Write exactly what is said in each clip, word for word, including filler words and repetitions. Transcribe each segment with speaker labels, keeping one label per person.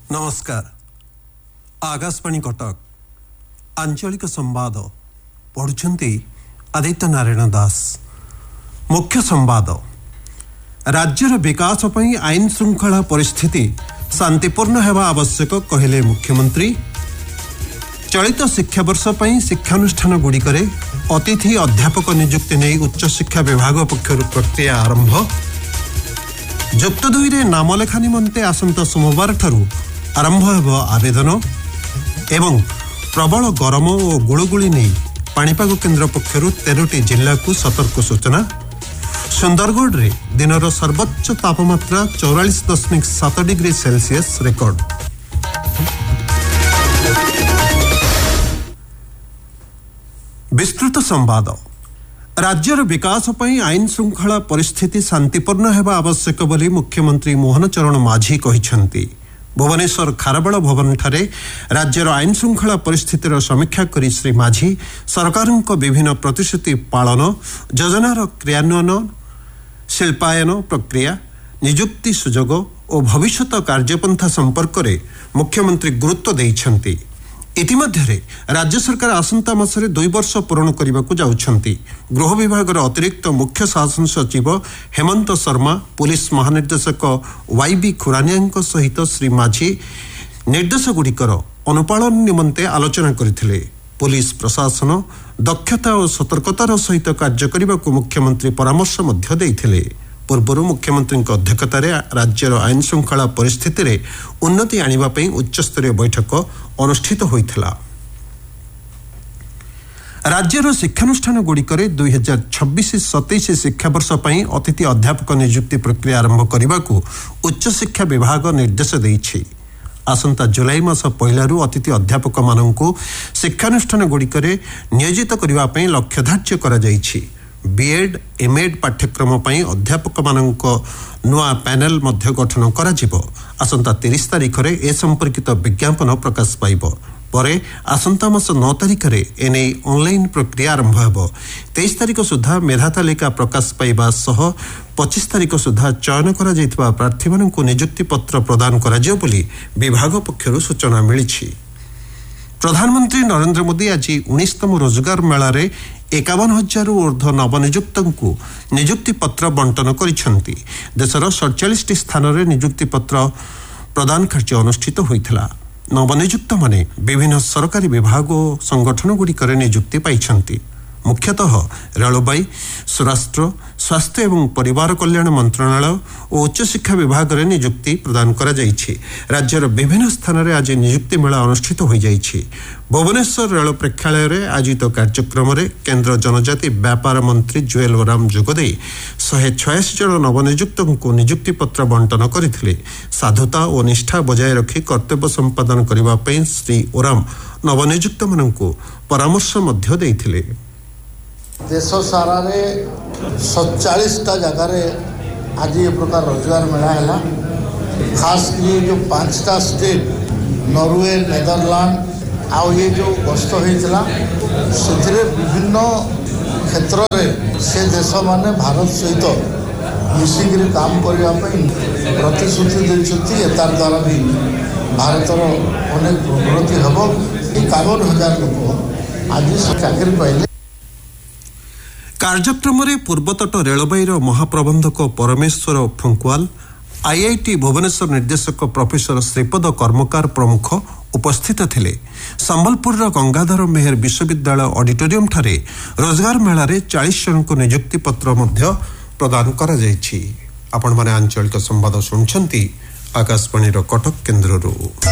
Speaker 1: नमस्कार। आकाशवाणी कटक आंचलिक संवाद पढ़ुछंती आदित्य नारायण दास। मुख्य संवाद। राज्यर विकास पई आईन श्रृंखला परिस्थिति शांतिपूर्ण हेबा आवश्यक कहले मुख्यमंत्री। चलित शिक्षा वर्ष पई शिक्षानुष्ठान गुड़िकरे अतिथि अध्यापक नियुक्ति नहीं उच्च शिक्षा विभाग पक्षर प्रक्रिया आरंभ। जुक्त दुई रे नामलेखा निमंते आसंता सोमवार ठारू आरंभ हेब आवेदन। एवं प्रबल गरम और गुड़गुड़ी नहीं पाणीपाग केन्द्र पक्षर तेरह जिला को सतर्क सूचना। सुंदरगढ़ रे दिनर सर्वोच्च तापमात्रा चौरालीस दशमिक सात डिग्री सेल्सियस रेकर्ड। विस्तृत संवाद। राज्यर विकास पई आईन श्रृंखला परिस्थिति शांतिपूर्ण हेबा आवश्यक बोली मुख्यमंत्री मोहन चरण माझी कहिसेंती। भुवनेश्वर खारबेल भवन ठारे राज्यर आईन श्रृंखला परिस्थितिर समीक्षा करी श्री माझी सरकारक विभिन्न प्रतिश्रुति पालन, योजनार क्रियान्वयन, शिल्पायन प्रक्रिया, नियुक्ति सुजोग और भविष्यत कार्यपंथा संपर्क में मुख्यमंत्री गुरुत्व देइछंती। इतिमध्यरे राज्य सरकार आसंता मासरे दुई वर्ष पूरण करने को जाउछंती। गृह विभाग अतिरिक्त मुख्य शासन सचिव हेमंत शर्मा, पुलिस महानिर्देशक वाई बी खुरानिया सहित श्री माझी निर्देशगुड़िकर अनुपालन निमंते आलोचना करथिले। पुलिस प्रशासन दक्षता और सतर्कतार सहित कार्य करने को मुख्यमंत्री परामर्श मध्य देइथिले। पूर्व मुख्यमंत्री अध्यक्षतार राज्यर आईन श्रृंखला परिस्थिति रे उन्नति आनिबा पई उच्चस्तरीय बैठक अनुष्ठित होइथिला। राज्यर शिक्षानुष्ठान गुड़िकरे दुई हजार छब्बीस सतैश शिक्षा वर्ष पई अतिथि अध्यापक नियुक्ति प्रक्रिया आरंभ करने को उच्च शिक्षा विभाग निर्देश देइछि। आसंता जुलाई मास पहलू अतिथि अध्यापक माननकु शिक्षानुष्ठान गुड़िकरे नियोजित करने पई लक्ष्य धार्य करा जाइछि। बीएड एमएड पाठ्यक्रम पई अध्यापक माननक नुआ पैनल मध्य गठन करा जिवो। आसंता तीस तारिख रे ए संपर्कित विज्ञापन प्रकाश पाइबो। परे आसंता मास नौ तारिख रे एने ऑनलाइन प्रक्रिया आरंभ हेबो। तेईस तारिख सुधा मेधा तालिका प्रकाश पाइबा सह पच्चीस तारिख सुधा चयन करा जायतिबा प्रार्थी माननकु नियुक्ति पत्र प्रदान करा जिवो बोली विभाग पक्षरु सूचना मिलिछि। प्रधानमंत्री नरेंद्र मोदी आज उन्नीसतम रोजगार मेला रे एकावन हजार ऊर्ध्व नवनियुक्त नियुक्ति पत्र बंटन करिसेंती। देशर सैंतालीस स्थान में नियुक्ति पत्र प्रदान कार्य अनुष्ठित होइथिला। नवनियुक्त माने विभिन्न सरकारी विभाग और संगठन गुड़िकर नियुक्ति पाइछंती। मुख्यतः रेलबाई, स्वराष्ट्र, स्वास्थ्य एवं परिवार कल्याण मंत्रणालय और उच्च शिक्षा विभाग में नियुक्ति प्रदान करा जाइछि। राज्यर विभिन्न स्थान में आज नियुक्ति मेला अनुष्ठित हो जाइछि। भुवनेश्वर रेल प्रेक्षालय में आयोजित कार्यक्रम में केन्द्र जनजाति व्यापार मंत्री जुएल ओराम जोगदे शहे छयासी जन नवनियुक्त नियुक्ति पत्र बंटन करथिले। साधुता और निष्ठा बजाय रखी कर्तव्य संपादन करने श्री ओराम नवनियुक्त माननकु परामर्श मध्य देइथिले।
Speaker 2: देश सारा रे सैंतालीस टा जगह आज ये प्रकार रोजगार मेला है। खास ये जो पांचटा स्टेट नॉर्वे, नेदरलैंड आउ ये जो गस्त होता से विभिन्न क्षेत्र में से देश माने भारत सहित मिसिक काम करने प्रतिश्रुति देते। तार द्वारा भी भारतर अनेक प्रगति हम। एकावन हजार लोग आज चाकरी पाइले।
Speaker 1: कार्यक्रम में पूर्वतट रेलबाईर महाप्रबंधक परमेश्वर फंकुआल, आईआईटी भुवनेश्वर निर्देशक प्रोफेसर श्रीपद कर्मकार प्रमुख उपस्थित थिले। संबलपुर गंगाधर मेहर विश्वविद्यालय ऑडिटोरियम ठारे रोजगार मेला रे चालीस जन को नियुक्ति पत्र मध्य प्रदान करा जायछि। आपण माने आंचलिक संवाद सुनछंती आकाशवाणी कटक केन्द्ररू।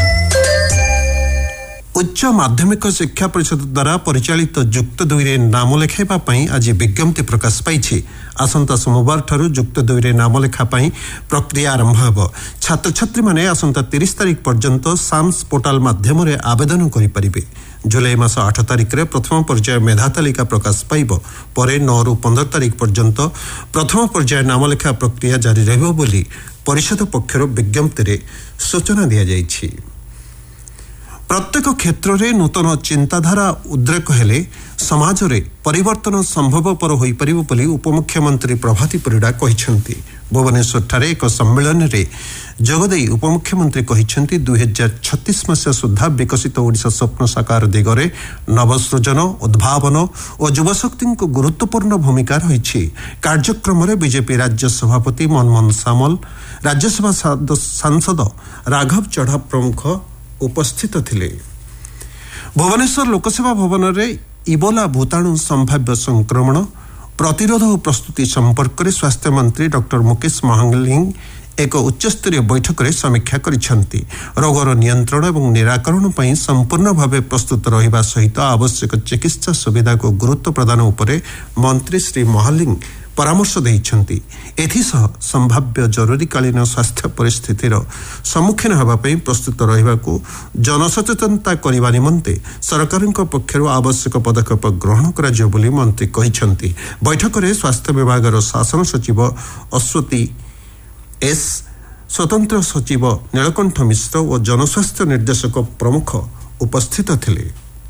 Speaker 1: उच्च माध्यमिक शिक्षा परिषद द्वारा परिचालित जुक्त दुई रे नाम लेखाइबा पई आज विज्ञप्ति प्रकाश पाइछि। आसंता सोमवार ठारू जुक्त दुई रे नाम लेखा पई प्रक्रिया आरंभ हेबो। छात्र छात्री माने आसंता तीस तारिख पर्यंत साम्स पोर्टाल माध्यम रे आवेदन करि परिबे। जुलाई मास आठ तारिख रे प्रथम पर्याय मेधा तालिका प्रकाश पाइबो। परे नौ रु पंद्रह तारिख पर्यंत प्रथम पर्याय नाम लेखा प्रक्रिया जारी रहबो बोली परिषद पक्षर विज्ञप्ति रे सूचना दिया जाइछि। प्रत्येक क्षेत्र में नूतन चिंताधारा उद्रेक हेले समाज में परिवर्तन संभवपर हो पारिब बोली उपमुख्यमंत्री प्रभाती परिड़ा कहते। भुवनेश्वर ठारे एक सम्मेलन में जोगदे उपमुख्यमंत्री कहते दुई हजार छत्तीस मसीहा सुधा विकसित ओडिशा स्वप्न साकार दिगरे नवसृजन उद्भावन और युवशक्ति को गुरुत्वपूर्ण भूमिका रही। कार्यक्रम में बीजेपी राज्य सभापति मनमोहन सामल, राज्यसभा सांसद राघव चढ़ा प्रमुख उपस्थित थिले। भुवनेश्वर लोकसेवा भवन में इबोला भूताणु संभाव्य संक्रमण प्रतिरोध और प्रस्तुति संपर्क में स्वास्थ्य मंत्री डॉक्टर मुकेश महालिंग एक उच्चस्तरीय बैठक में समीक्षा करिसेंती। रोगर नियंत्रण और निराकरण पर संपूर्ण भाव प्रस्तुत रहिबा सहित आवश्यक चिकित्सा सुविधा को गुरुत्व प्रदान उपरे मंत्री श्री महालिंग परामर्श देइछंती। एथिसह संभाव्य जरूरीकालीन स्वास्थ्य परिस्थितिर सम्मुखीन होगा प्रस्तुत रहिबाकू जनसचेतनता करने निमंते सरकारक पक्षर आवश्यक पदक्षेप ग्रहण कराजियो बोली मंत्री कहिछंती। बैठक में स्वास्थ्य विभाग शासन सचिव अश्वती एस, स्वतंत्र सचिव नीलकंठ मिश्र और जनस्वास्थ्य निर्देशक प्रमुख उपस्थित थिले।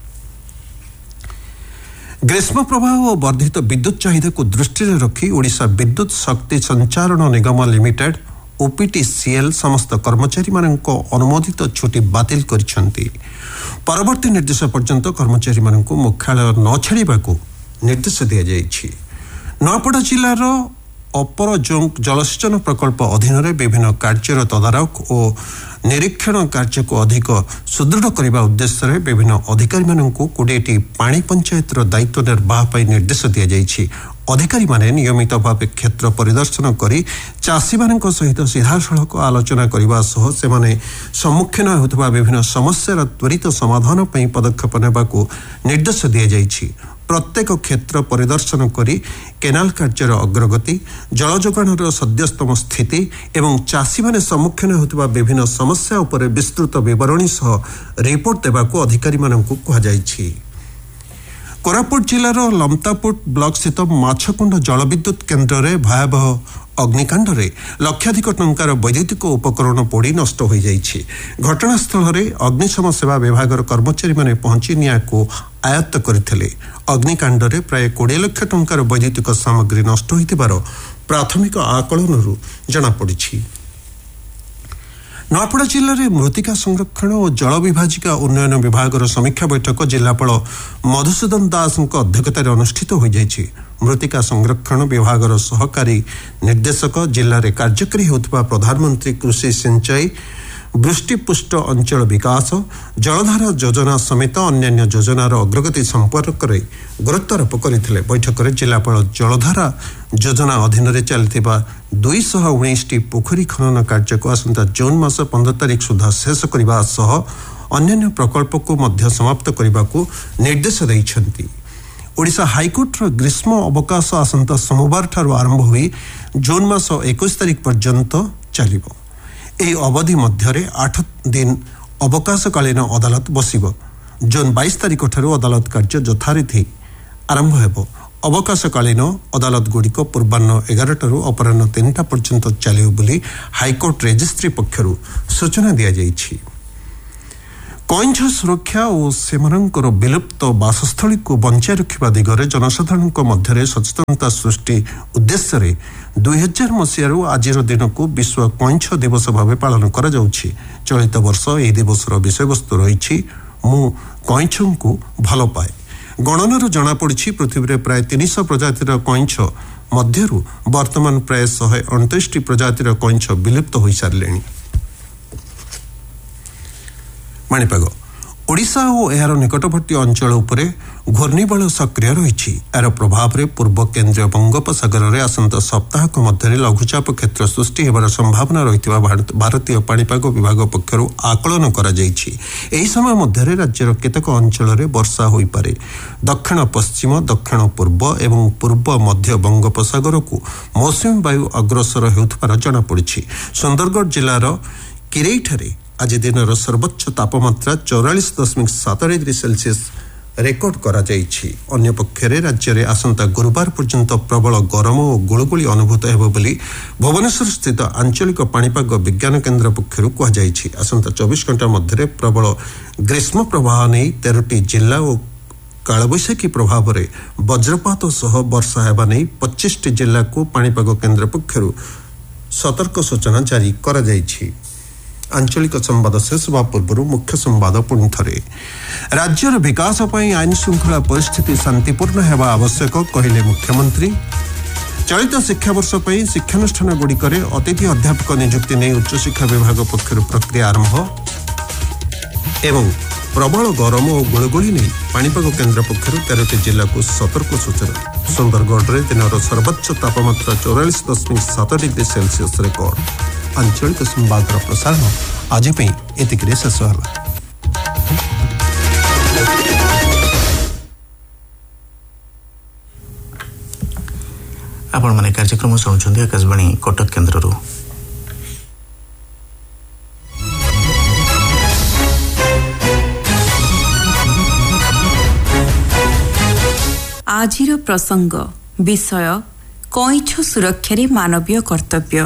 Speaker 1: ग्रीष्म प्रवाह और वर्धित विद्युत चाहिदा को दृष्टि रखी ओडिशा विद्युत शक्ति संचारण निगम लिमिटेड ओपीटीसीएल समस्त कर्मचारी मानक अनुमोदित छुट्टी बातिल करिसेंती। परवर्ती निर्देश पर्यंत कर्मचारी मानक मुख्यालय न छाड़िबा को निर्देश दिया जायछि। नूआपड़ा जिलार अपर जोंक जलसेचन प्रकल्प अधीन विभिन्न कार्यर तदारख और निरीक्षण कार्य को अधिक सुदृढ़ करने उद्देश्य विभिन्न अधिकारी मानू कोड़े पानी पंचायतर दायित्व निर्वाह पर निर्देश दि जाइए। अधिकारी माने नियमित भाव क्षेत्र परिदर्शन कर चाषी मान सहित सीधासख आलोचना करने सह से सम्मुखीन होता विभिन्न समस्यार त्वरित समाधान पर पदक्षेप नेबाकू निर्देश दि जाइए। प्रत्येक क्षेत्र परिदर्शन करी केनाल कार्यर अग्रगति, जल जोगाणर सद्यस्तम स्थिति एवं चाषी माने सम्मुखीन होता विभिन्न समस्या उपर विस्तृत विवरणी सह रिपोर्ट देबाकू अधिकारी मानकू कहा जाइछि। कोरापुट जिलार लमतापुट ब्लॉक स्थित माछकुंड जलविद्युत केन्द्र में भयावह अग्निकांड में लक्षाधिक टंकार वैद्युतिक उपकरण पोड़ी नष्ट हो जाइछि। घटनास्थल में अग्निशम सेवा विभाग कर्मचारी माने पहुंची निया को आयत्त करथिले। अग्निकांड में प्राय कोड़े लक्ष टंकार वैद्युतिक सामग्री नष्ट होइतिबार प्राथमिक आकलन जना पड़िछि। नूआपड़ा जिले में मृत्तिका संरक्षण और जल विभाजिका उन्नयन विभाग समीक्षा बैठक जिलापाल मधुसूदन दास अध्यक्षतार अनुष्ठित हो जाइछि। मृत्तिका संरक्षण विभाग सहकारी निर्देशक जिले में कार्यकारी होता प्रधानमंत्री कृषि सिंचाई वृष्टिपुष्ट अंचल विकास जलधारा योजना समेत अन्य योजनार अग्रगति संपर्क में गुरुत्वारोप करते। बैठक में जिलापाल जलधारा योजना अधीन चलता दुईश उन्नीस पोखरी खनन कार्य को आसंता जून मास पंद्रह तारीख सुधा शेष करने सह अन्य प्रकल्प को मध्य समाप्त करने को निर्देश देइछंती। ओडिशा हाईकोर्ट ग्रीष्म अवकाश आसंता सोमवार ठारू आरंभ हुई जून मास इक्कीस तारीख पर्यंत चलिबो। एही अवधि मध्य आठ दिन अवकाशकालीन अदालत बसिब। जून बाईस तारीख ठारू अदालत कार्य यथारीति आरंभ हेबो। अवकाशकालीन अदालत गुड़िक पूर्वाह्न एगारटू अपराह तीन टा पर्यंत चलियो बोली हाईकोर्ट रेजिस्ट्री पक्षरु सूचना दिया जाइछि। कईंछ सुरक्षा और सेमानंकर विलुप्त बासस्थली को बंचाई रखा दिगरे जनसाधारण मध्य सचेतनता सृष्टि उद्देश्य दुई हजार मसीह आज दिन को विश्व कईंछ दिवस भाव पालन करा जाउछि। चलित वर्ष यह दिवसर विषयवस्तु रही मु कईंछ को भल पाए। गणनार जनापड़ी पृथ्वी में प्राय तीन सौ प्रजातिर कईंछ मध्यरु वर्तमान प्राय शहे अणतीस प्रजातिर कईंछ विलुप्त हो सारे। पाणीपाग ओडिशा और यार निकटवर्ती अंचल उपरे घूर्णिबल सक्रिय रही। यार प्रभाव में पूर्व केन्द्रीय बंगोपसागर में आसंता सप्ताह मध्य लघुचाप क्षेत्र सृष्टि होबार संभावना रही भारतीय पाणीपाग विभाग पक्षर आकलन करा जाइछि। एही समय मध्य राज्यर केतेक अंचल में वर्षा हो पारे। दक्षिण पश्चिम दक्षिण पूर्व एवं पूर्व मध्य बंगोपसागर को मौसुमी वायु अग्रसर होउथबार जनापड़ी। सुंदरगढ़ जिलार किरईठारे आज दिन सर्वोच्च तापमात्रा चौरालीस दशमिक सात डिग्री सेल्सियस ରେକର୍ଡ କରାଯାଇଛି। ଅନ୍ୟପକ୍ଷରେ ରାଜ୍ୟରେ ଆସନ୍ତା ଗୁରୁବାର ପର୍ଯ୍ୟନ୍ତ ପ୍ରବଳ ଗରମ ଓ ଗୁଳୁଗୁଳି ଅନୁଭୂତ ହେବ ବୋଲି ଭୁବନେଶ୍ୱର ସ୍ଥିତ ଆଞ୍ଚଳିକ ପାଣିପାଗ ବିଜ୍ଞାନ କେନ୍ଦ୍ର ପକ୍ଷରୁ କୁହାଯାଇଛି। ଆସନ୍ତା ଚବିଶ ଘଣ୍ଟା ମଧ୍ୟରେ ପ୍ରବଳ ଗ୍ରୀଷ୍ମ ପ୍ରବାହ ନେଇ ତେରଟି ଜିଲ୍ଲା ଓ କାଳବୈଶାଖୀ ପ୍ରଭାବରେ ବଜ୍ରପାତ ସହ ବର୍ଷା ହେବା ନେଇ ପଚିଶଟି ଜିଲ୍ଲାକୁ ପାଣିପାଗ କେନ୍ଦ୍ର ପକ୍ଷରୁ ସତର୍କ ସୂଚନା ଜାରି କରାଯାଇଛି। ଆଞ୍ଚଳିକ ସମ୍ବାଦ ଶେଷ ହେବା ପୂର୍ବରୁ ମୁଖ୍ୟ ସମ୍ବାଦ ପୁଣି ଥରେ। ରାଜ୍ୟର ବିକାଶ ପାଇଁ ଆଇନ ଶୃଙ୍ଖଳା ପରିସ୍ଥିତି ଶାନ୍ତିପୂର୍ଣ୍ଣ ହେବା ଆବଶ୍ୟକ କହିଲେ ମୁଖ୍ୟମନ୍ତ୍ରୀ। ଚଳିତ ଶିକ୍ଷାବର୍ଷ ପାଇଁ ଶିକ୍ଷାନୁଷ୍ଠାନଗୁଡ଼ିକରେ ଅତିଥି ଅଧ୍ୟାପକ ନିଯୁକ୍ତି ନେଇ ଉଚ୍ଚଶିକ୍ଷା ବିଭାଗ ପକ୍ଷରୁ ପ୍ରକ୍ରିୟା ଆରମ୍ଭ ଏବଂ ପ୍ରବଳ ଗରମ ଓ ଗୁଳୁଗୁଳି ନେଇ ପାଣିପାଗ କେନ୍ଦ୍ର ପକ୍ଷରୁ ତେରଟି ଜିଲ୍ଲାକୁ ସତର୍କ ସୂଚନା। ସୁନ୍ଦରଗଡ଼ରେ ଦିନର ସର୍ବୋଚ୍ଚ ତାପମାତ୍ରା ଚଉରାଳିଶ ଦଶମିକ ସାତ ଡିଗ୍ରୀ ସେଲସିୟସ୍ ରେକର୍ଡ। ଆଞ୍ଚଳିକ ସମ୍ବାଦର ପ୍ରସାରଣ ଆଜି ପାଇଁ ଏତିକିରେ ଶେଷ ହେଲା।
Speaker 3: ଆପଣମାନେ କାର୍ଯ୍ୟକ୍ରମ ଶୁଣୁଛନ୍ତି ଆକାଶବାଣୀ କଟକ କେନ୍ଦ୍ରରୁ।
Speaker 4: ଆଜିର ପ୍ରସଙ୍ଗ ବିଷୟ କଇଁଛ ସୁରକ୍ଷାରେ ମାନବୀୟ କର୍ତ୍ତବ୍ୟ।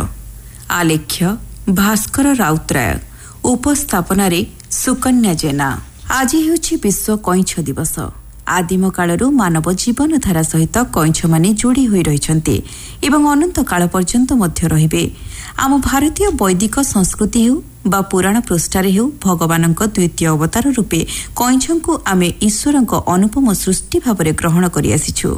Speaker 4: ଆଲେଖ୍ୟ ଭାସ୍କର ରାଉତରାୟ, ଉପସ୍ଥାପନାରେ ସୁକନ୍ୟା ଜେନା। ଆଜି ହେଉଛି ବିଶ୍ୱ କଇଁଛ ଦିବସ। ଆଦିମ କାଳରୁ ମାନବ ଜୀବନଧାରା ସହିତ କଇଁଛମାନେ ଯୋଡ଼ି ହୋଇ ରହିଛନ୍ତି ଏବଂ ଅନନ୍ତ କାଳ ପର୍ଯ୍ୟନ୍ତ ମଧ୍ୟ ରହିବେ। ଆମ ଭାରତୀୟ ବୈଦିକ ସଂସ୍କୃତି ହେଉ ବା ପୁରାଣ ପୃଷ୍ଠାରେ ହେଉ, ଭଗବାନଙ୍କ ଦ୍ୱିତୀୟ ଅବତାର ରୂପେ କଇଁଛଙ୍କୁ ଆମେ ଈଶ୍ୱରଙ୍କ ଅନୁପମ ସୃଷ୍ଟି ଭାବରେ ଗ୍ରହଣ କରିଆସିଛୁ।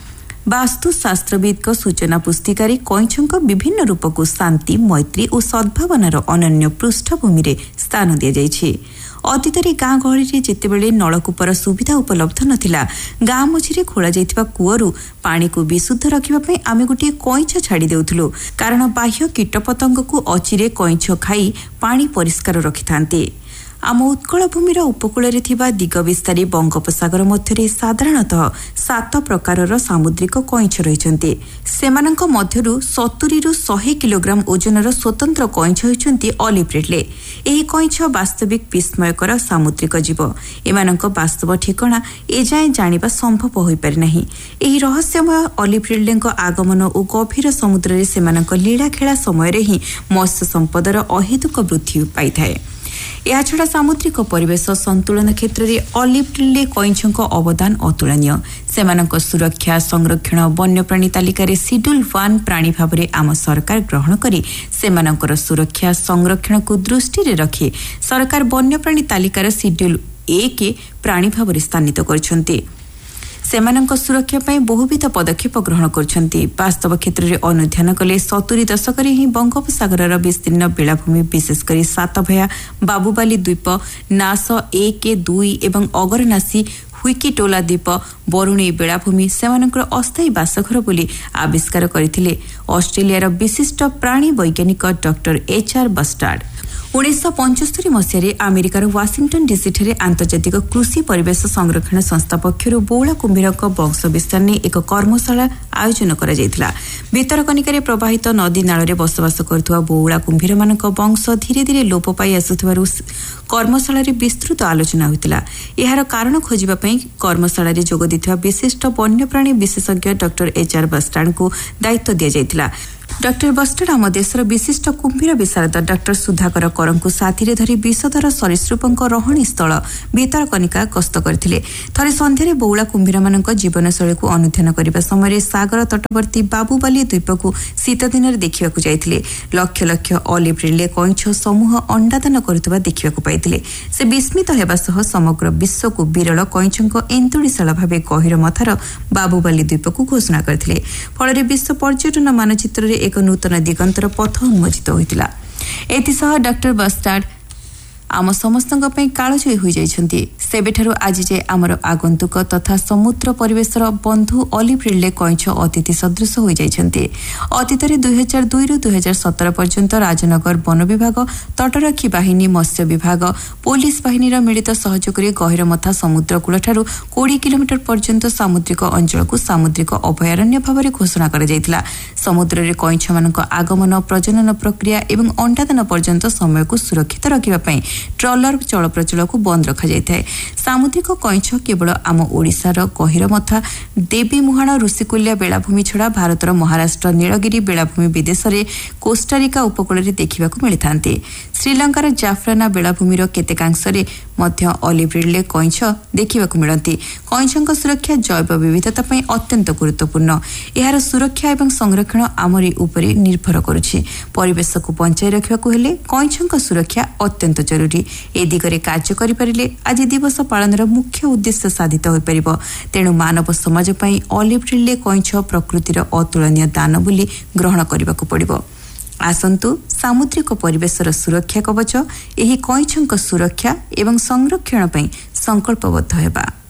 Speaker 4: ବାସ୍ତୁଶାସ୍ତ୍ରବିଦଙ୍କ ସୂଚନା ପୁସ୍ତିକାରେ କଇଁଛଙ୍କ ବିଭିନ୍ନ ରୂପକୁ ଶାନ୍ତି, ମୈତ୍ରୀ ଓ ସଦ୍ଭାବନାର ଅନନ୍ୟ ପୃଷ୍ଠଭୂମିରେ ସ୍ଥାନ ଦିଆଯାଇଛି। ଅତୀତରେ ଗାଁ ଗହଳିରେ ଯେତେବେଳେ ନଳକୂପର ସୁବିଧା ଉପଲବ୍ଧ ନଥିଲା, ଗାଁ ମଝିରେ ଖୋଳାଯାଇଥିବା କୂଅରୁ ପାଣିକୁ ବିଶୁଦ୍ଧ ରଖିବା ପାଇଁ ଆମେ ଗୋଟିଏ କଇଁଛ ଛାଡ଼ି ଦେଉଥିଲୁ, କାରଣ ବାହ୍ୟ କୀଟପତଙ୍ଗକୁ ଅଚିରେ କଇଁଛ ଖାଇ ପାଣି ପରିଷ୍କାର ରଖିଥାନ୍ତି। ଆମ ଉତ୍କଳ ଭୂମିର ଉପକୂଳରେ ଥିବା ଦିଗବିସ୍ତାରୀ ବଙ୍ଗୋପସାଗର ମଧ୍ୟରେ ସାଧାରଣତଃ ସାତ ପ୍ରକାରର ସାମୁଦ୍ରିକ କଇଁଛ ରହିଛନ୍ତି। ସେମାନଙ୍କ ମଧ୍ୟରୁ ସତୁରିରୁ ଶହେ କିଲୋଗ୍ରାମ ଓଜନର ସ୍ୱତନ୍ତ୍ର କଇଁଛ ହେଉଛନ୍ତି ଅଲିଭ୍ ରିଡ୍ଲେ। ଏହି କଇଁଛ ବାସ୍ତବିକ ବିସ୍ମୟକର ସାମୁଦ୍ରିକ ଜୀବ। ଏମାନଙ୍କ ବାସ୍ତବ ଠିକଣା ଏଯାଏଁ ଜାଣିବା ସମ୍ଭବ ହୋଇପାରି ନାହିଁ। ଏହି ରହସ୍ୟମୟ ଅଲିଭ୍ ରିଡ୍ଲେଙ୍କ ଆଗମନ ଓ ଗଭୀର ସମୁଦ୍ରରେ ସେମାନଙ୍କ ଲୀଳାଖେଳା ସମୟରେ ହିଁ ମତ୍ସ୍ୟ ସମ୍ପଦର ଅହେତୁକ ବୃଦ୍ଧି ପାଇଥାଏ। ଏହାଛଡ଼ା ସାମୁଦ୍ରିକ ପରିବେଶ ସନ୍ତୁଳନ କ୍ଷେତ୍ରରେ ଅଲିଭ୍ ରିଡ୍ଲେ କଇଁଛଙ୍କ ଅବଦାନ ଅତୁଳନୀୟ। ସେମାନଙ୍କ ସୁରକ୍ଷା ସଂରକ୍ଷଣ ବନ୍ୟପ୍ରାଣୀ ତାଲିକାରେ ସିଡ୍ୟୁଲ୍ ୱାନ୍ ପ୍ରାଣୀ ଭାବରେ ଆମ ସରକାର ଗ୍ରହଣ କରି ସେମାନଙ୍କର ସୁରକ୍ଷା ସଂରକ୍ଷଣକୁ ଦୃଷ୍ଟିରେ ରଖି ସରକାର ବନ୍ୟପ୍ରାଣୀ ତାଲିକାର ସିଡ୍ୟୁଲ୍ ଏକ ପ୍ରାଣୀ ଭାବରେ ସ୍ଥାନିତ କରିଛନ୍ତି। ସେମାନଙ୍କ ସୁରକ୍ଷା ପାଇଁ ବହୁବିଧ ପଦକ୍ଷେପ ଗ୍ରହଣ କରୁଛନ୍ତି। ବାସ୍ତବ କ୍ଷେତ୍ରରେ ଅନୁଧ୍ୟାନ କଲେ ସତୁରି ଦଶକରେ ହିଁ ବଙ୍ଗୋପସାଗରର ବିସ୍ତୀର୍ଣ୍ଣ ବେଳାଭୂମି, ବିଶେଷ କରି ସାତଭୟା, ବାବୁବାଲି ଦ୍ୱୀପ, ନାସ ଏକ ଦୁଇ ଏବଂ ଅଗରନାସୀ ହୁଇକିଟୋଲା ଦ୍ୱୀପ, ବରୁଣେଇ ବେଳାଭୂମି ସେମାନଙ୍କର ଅସ୍ଥାୟୀ ବାସଘର ବୋଲି ଆବିଷ୍କାର କରିଥିଲେ ଅଷ୍ଟ୍ରେଲିଆର ବିଶିଷ୍ଟ ପ୍ରାଣୀ ବୈଜ୍ଞାନିକ ଡକ୍ଟର ଏଚ୍ ଆର୍ ବଷ୍ଟାର୍ଡ। ଉଣେଇଶହ ପଞ୍ଚସ୍ତରୀ ମସିହାରେ ଆମେରିକାର ୱାସିଂଟନ୍ ଡିସିଠାରେ ଆନ୍ତର୍ଜାତିକ କୃଷି ପରିବେଶ ସଂରକ୍ଷଣ ସଂସ୍ଥା ପକ୍ଷରୁ ବଉଳା କୁମ୍ଭୀରଙ୍କ ବଂଶ ବିସ୍ତାର ନେଇ ଏକ କର୍ମଶାଳା ଆୟୋଜନ କରାଯାଇଥିଲା। ଭିତରକନିକାରେ ପ୍ରବାହିତ ନଦୀ ନାଳରେ ବସବାସ କରୁଥିବା ବଉଳା କୁମ୍ଭୀରମାନଙ୍କ ବଂଶ ଧୀରେ ଧୀରେ ଲୋପ ପାଇ ଆସୁଥିବାରୁ କର୍ମଶାଳାରେ ବିସ୍ତୃତ ଆଲୋଚନା ହୋଇଥିଲା। ଏହାର କାରଣ ଖୋଜିବା ପାଇଁ କର୍ମଶାଳାରେ ଯୋଗ ଦେଇଥିବା ବିଶିଷ୍ଟ ବନ୍ୟପ୍ରାଣୀ ବିଶେଷଜ୍ଞ ଡକ୍ଟର ଏଚ୍ ଆର୍ ବଷ୍ଟାର୍ଡଙ୍କୁ ଦାୟିତ୍ୱ ଦିଆଯାଇଥିଲା। ଡକ୍ଟର ବଷ୍ଟାର୍ଡ ଆମ ଦେଶର ବିଶିଷ୍ଟ କୁମ୍ଭୀର ବିଶାରଦ ଡକ୍ଟର ସୁଧାକର କରଙ୍କୁ ସାଥିରେ ଧରି ବିଷଧର ସରୀସୃପଙ୍କ ରହଣୀ ସ୍ଥଳ ଭିତରକନିକା ଗସ୍ତ କରିଥିଲେ। ଥରେ ସନ୍ଧ୍ୟାରେ ବଉଳା କୁମ୍ଭୀରମାନଙ୍କ ଜୀବନଶୈଳୀକୁ ଅନୁଧ୍ୟାନ କରିବା ସମୟରେ ସାଗର ତଟବର୍ତ୍ତୀ ବାବୁବାଲି ଦ୍ୱୀପକୁ ଶୀତଦିନରେ ଦେଖିବାକୁ ଯାଇଥିଲେ। ଲକ୍ଷ ଲକ୍ଷ ଅଲିଭ୍ ରିଡ୍ଲେ କଇଁଛ ସମୂହ ଅଣ୍ଡାଦାନ କରୁଥିବା ଦେଖିବାକୁ ପାଇଥିଲେ। ସେ ବିସ୍ମିତ ହେବା ସହ ସମଗ୍ର ବିଶ୍ୱକୁ ବିରଳ କଇଁଛଙ୍କ ଏନ୍ତୁଡ଼ିଶାଳ ଭାବେ ଗହୀର ମଥାର ବାବୁବାଲି ଦ୍ୱୀପକୁ ଘୋଷଣା କରିଥିଲେ। ଫଳରେ ବିଶ୍ୱ ପର୍ଯ୍ୟଟନ ମାନଚିତ୍ରରେ ଏକ ନୂତନ ଦିଗନ୍ତର ପଥ ଉନ୍ମୋଚିତ ହୋଇଥିଲା। ଏଥିସହ ଡକ୍ଟର ବଷ୍ଟାର୍ଡ ଆମ ସମସ୍ତଙ୍କ ପାଇଁ କାଳଜୟୀ ହୋଇଯାଇଛନ୍ତି। ସେବେଠାରୁ ଆଜି ଯାଏ ଆମର ଆଗନ୍ତୁକ ତଥା ସମୁଦ୍ର ପରିବେଶର ବନ୍ଧୁ ଅଲିଭ୍ ରିଡ୍ଲେ କଇଁଛ ଅତିଥି ସଦୃଶ ହୋଇଯାଇଛନ୍ତି। ଅତୀତରେ ଦୁଇ ହଜାର ଦୁଇରୁ ଦୁଇ ହଜାର ସତର ପର୍ଯ୍ୟନ୍ତ ରାଜନଗର ବନ ବିଭାଗ, ତଟରକ୍ଷୀ ବାହିନୀ, ମତ୍ସ୍ୟ ବିଭାଗ, ପୋଲିସ ବାହିନୀର ମିଳିତ ସହଯୋଗରେ ଗହୀରମଥା ସମୁଦ୍ର କୂଳଠାରୁ କୋଡ଼ିଏ କିଲୋମିଟର ପର୍ଯ୍ୟନ୍ତ ସାମୁଦ୍ରିକ ଅଞ୍ଚଳକୁ ସାମୁଦ୍ରିକ ଅଭୟାରଣ୍ୟ ଭାବରେ ଘୋଷଣା କରାଯାଇଥିଲା। ସମୁଦ୍ରରେ କଇଁଛମାନଙ୍କ ଆଗମନ, ପ୍ରଜନନ ପ୍ରକ୍ରିୟା ଏବଂ ଅଣ୍ଡାଦାନ ପର୍ଯ୍ୟନ୍ତ ସମୟକୁ ସୁରକ୍ଷିତ ରଖିବା ପାଇଁ ट्रलर चलप्रचल को बंद रखाଯାଇଥାଏ। सामुद्रिक कईछ केवल आम ओडिशार गहिरमथा देवीमुहाण ऋषिकुल्या बेलाभूमि छड़ा भारतर महाराष्ट्र नीलगिरी बेलाभूमि विदेशरे कोस्टारिका उपकूल देखा मिलता। श्रीलंकार जाफराना बेलाभूमिर केतेकांशरे मध्य ऑलिव रिडले कईछ देखा मिलती। कईछक सुरक्षा जैव विविधता पर अत्यंत गुरुत्वपूर्ण। यार सुरक्षा एवं संरक्षण आमरी उपरे निर्भर करुछि। परिवेश को बंचाई रखा हेले कईछक सुरक्षा अत्यंत जरूरी। ए दिगरे कार्य करिपारिले आज दिवस पालनर मुख्य उद्देश्य साधित हो परिबो। तेणु मानव समाज पई ऑलिव रिडले कईछ प्रकृतिर अतुलनीय दान बोली ग्रहण करबाकू पड़िबो। आसंतु सामुद्रिक परिवेशर सुरक्षा कवच एही कईछक सुरक्षा एवं संरक्षण पई संकल्पबद्ध हेबा।